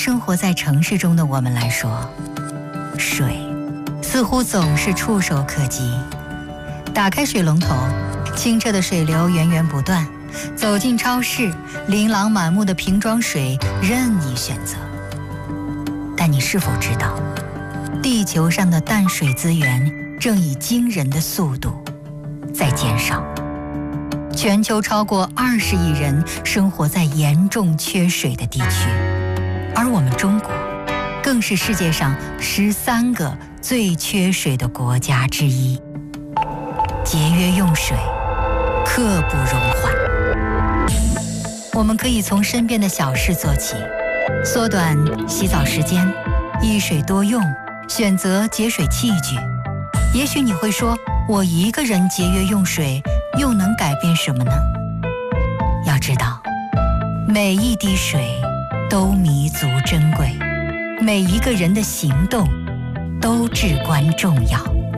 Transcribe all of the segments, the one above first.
生活在城市中的我们来说，水似乎总是触手可及。打开水龙头，清澈的水流源源不断；走进超市，琳琅满目的瓶装水任你选择。但你是否知道，地球上的淡水资源正以惊人的速度在减少？全球超过20亿人生活在严重缺水的地区，而我们中国更是世界上13个最缺水的国家之一。节约用水，刻不容缓。我们可以从身边的小事做起，缩短洗澡时间，一水多用，选择节水器具。也许你会说，我一个人节约用水又能改变什么呢？要知道，每一滴水都弥足珍贵，每一个人的行动都至关重要。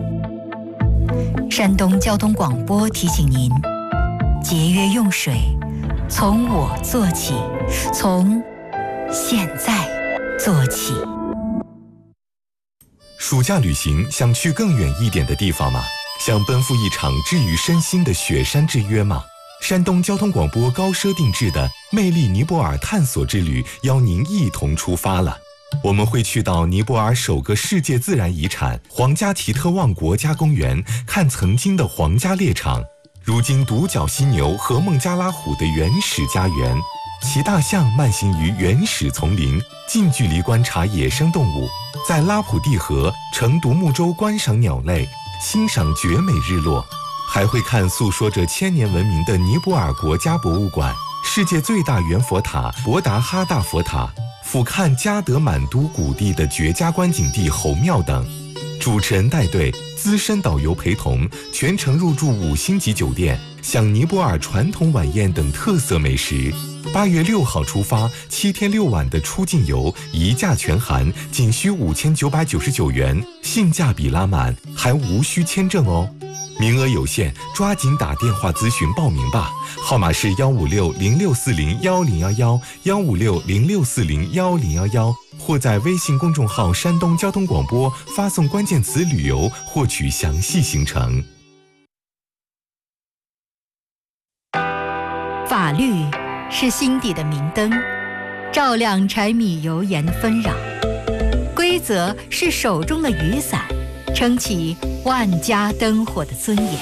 山东交通广播提醒您，节约用水，从我做起，从现在做起。 暑假旅行想去更远一点的地方吗？想奔赴一场治愈身心的雪山之约吗？山东交通广播高奢定制的魅力尼泊尔探索之旅邀您一同出发了。我们会去到尼泊尔首个世界自然遗产皇家奇特旺国家公园，看曾经的皇家猎场，如今独角犀牛和孟加拉虎的原始家园，骑大象慢行于原始丛林，近距离观察野生动物，在拉普蒂河乘独木舟观赏鸟类，欣赏绝美日落，还会看诉说着1000年文明的尼泊尔国家博物馆，世界最大圆佛塔博达哈大佛塔，俯瞰加德满都谷地的绝佳观景地侯庙等。主持人带队，资深导游陪同，全程入住5星级酒店，享尼泊尔传统晚宴等特色美食。8月6号出发，7天6晚的出境游，一价全含，仅需5999元，性价比拉满，还无需签证哦。名额有限，抓紧打电话咨询报名吧，号码是15606401011，15606401011，或在微信公众号山东交通广播发送关键词旅游获取详细行程。 法律是心底的明灯，照亮柴米油盐纷扰；规则是手中的雨伞，撑起万家灯火的尊严。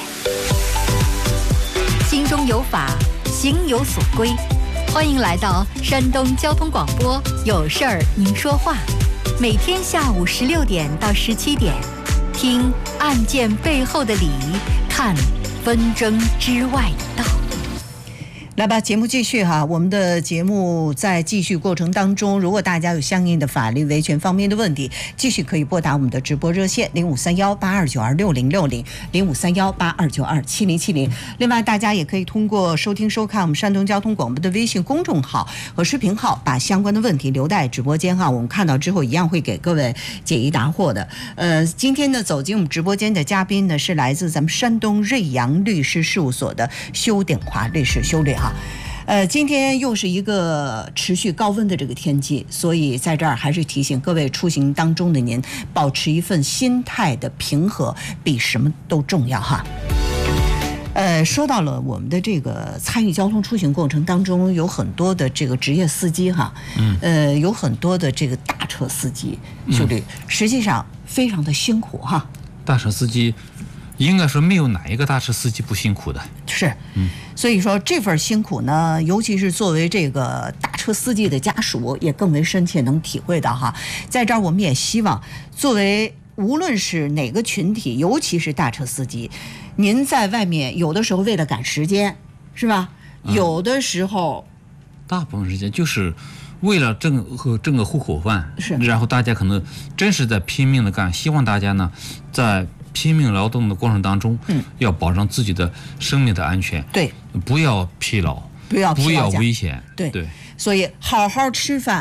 心中有法，行有所归。欢迎来到山东交通广播，有事儿您说话，每天下午16点到17点，听案件背后的理，看纷争之外的道。 来吧，节目继续哈。我们的节目在继续过程当中，如果大家有相应的法律维权方面的问题，继续可以拨打我们的直播热线053182926060，053182927070。另外，大家也可以通过收听收看我们山东交通广播的微信公众号和视频号，把相关的问题留在直播间哈，我们看到之后一样会给各位解疑答惑的。今天呢，走进我们直播间的嘉宾呢，是来自咱们山东瑞阳律师事务所的修鼎华律师，修律哈。今天又是一个持续高温的这个天气，所以在这儿还是提醒各位出行当中的您，保持一份心态的平和，比什么都重要哈。说到了我们的这个参与交通出行过程当中，有很多的这个职业司机哈，有很多的这个大车司机，兄弟，实际上非常的辛苦哈。 大车司机应该说没有哪一个大车司机不辛苦的， 是，所以说这份辛苦呢，尤其是作为这个大车司机的家属，也更为深切能体会到哈。在这儿，我们也希望作为无论是哪个群体，尤其是大车司机，您在外面有的时候为了赶时间，是吧？有的时候， 大部分时间就是为了挣个糊口饭， 是， 然后大家可能真是在拼命的干，希望大家呢在拼命劳动的过程当中，要保证自己的生命的安全， 对， 不要疲劳，不要危险， 对，所以好好吃饭，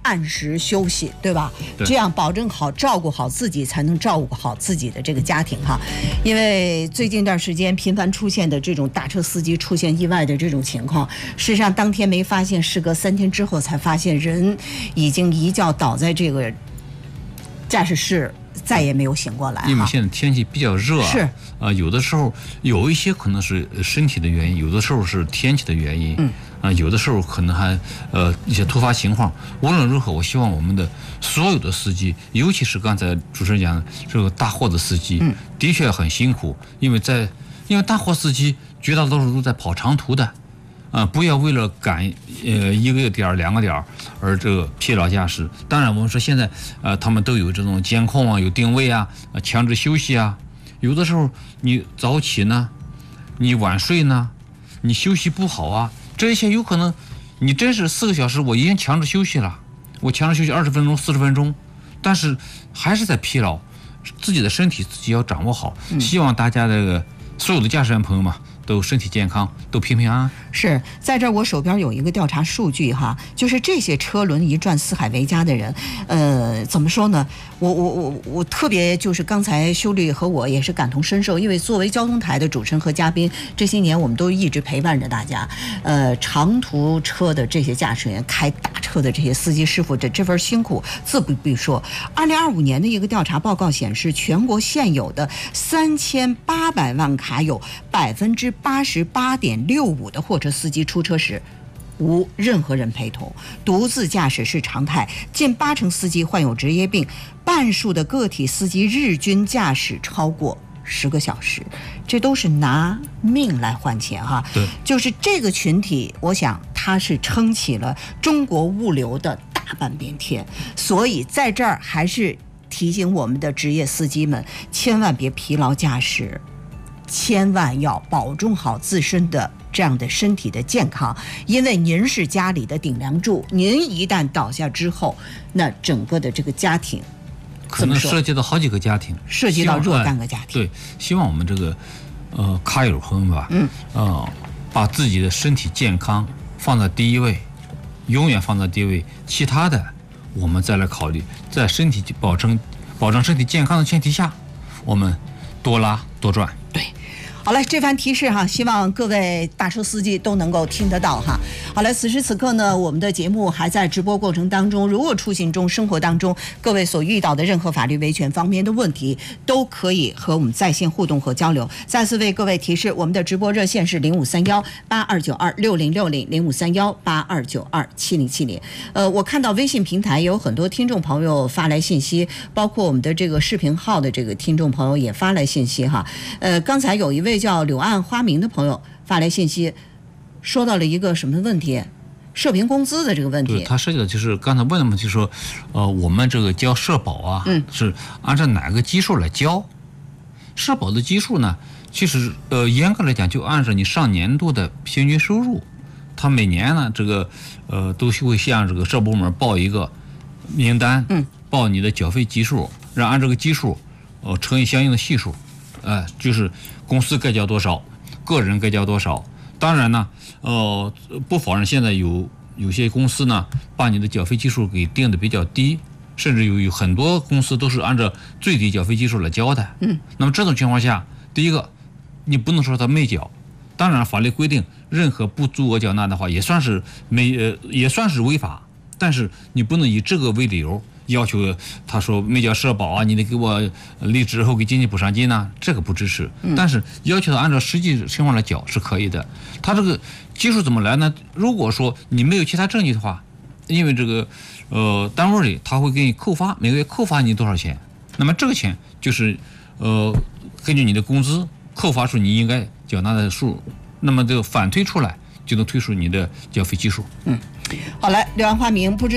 按时休息，对吧？ 对， 这样保证好照顾好自己，才能照顾好自己的这个家庭哈。因为最近一段时间频繁出现的这种大车司机出现意外的这种情况，事实上当天没发现，事隔3天之后才发现人已经一觉倒在这个驾驶室，再也没有醒过来。 因为现在天气比较热， 是有的时候有一些可能是身体的原因，有的时候是天气的原因，有的时候可能还一些突发情况。无论如何，我希望我们的所有的司机，尤其是刚才主持人讲的这个大货的司机，的确很辛苦，因为大货司机绝大多数都在跑长途的。不要为了赶一个点儿2个点儿而这个疲劳驾驶。当然，我们说现在他们都有这种监控啊，有定位啊，强制休息啊。有的时候你早起呢，你晚睡呢，你休息不好啊，这些有可能你真是4个小时，我已经强制休息了，我强制休息20分钟、40分钟，但是还是在疲劳，自己的身体自己要掌握好。希望大家这个所有的驾驶员朋友们都身体健康，都平平安安。 是在这儿，我手边有一个调查数据哈，就是这些车轮一转四海为家的人，怎么说呢？我特别就是刚才修律和我也是感同身受，因为作为交通台的主持人和嘉宾，这些年我们都一直陪伴着大家。长途车的这些驾驶员，开大车的这些司机师傅的这份辛苦自不必说。2025年的一个调查报告显示，全国现有的3800万卡有88.65%的货车司机出车时无任何人陪同，独自驾驶是常态，近80%司机患有职业病，半数的个体司机日均驾驶超过10个小时，这都是拿命来换钱哈。 对， 就是这个群体，我想他是撑起了中国物流的大半边天，所以在这儿还是提醒我们的职业司机们，千万别疲劳驾驶，千万要保重好自身的这样的身体的健康，因为您是家里的顶梁柱，您一旦倒下之后，那整个的这个家庭可能涉及到好几个家庭， 涉及到若干个家庭。 对，希望我们这个卡友朋友们吧，把自己的身体健康放在第一位，永远放在第一位，其他的我们再来考虑，在身体保证身体健康的前提下，我们多拉多赚。 对。好嘞，这番提示哈，希望各位大车司机都能够听得到哈。好嘞，此时此刻呢，我们的节目还在直播过程当中。如果出行中、生活当中各位所遇到的任何法律维权方面的问题，都可以和我们在线互动和交流。再次为各位提示，我们的直播热线是0531-8292-6060，0531-8292-7070。我看到微信平台有很多听众朋友发来信息，包括我们的这个视频号的这个听众朋友也发来信息哈。刚才有一位叫柳暗花明的朋友发来信息，说到了一个什么问题？社平工资的这个问题。 对，他涉及的就是刚才问的嘛，就是说，我们这个交社保啊，是按照哪个基数来交？社保的基数呢，其实严格来讲，就按照你上年度的平均收入，他每年呢，这个都会向这个社保部门报一个名单，报你的缴费基数，然后按这个基数，乘以相应的系数。就是公司该交多少，个人该交多少。当然呢，不否认现在有些公司呢，把你的缴费基数给定的比较低，甚至有很多公司都是按照最低缴费基数来交的。那么这种情况下，第一个，你不能说他没缴。当然，法律规定任何不足额缴纳的话，也算是违法，但是你不能以这个为理由。要求他说没交社保啊，你得给我离职后给经济补偿金呢，这个不支持。但是要求他按照实际情况来缴是可以的。他这个基数怎么来呢？如果说你没有其他证据的话，因为这个单位里他会给你扣发，每个月扣发你多少钱，那么这个钱就是根据你的工资扣发出你应该缴纳的数，那么这个反推出来就能推出你的缴费基数。 好嘞，柳暗花明不知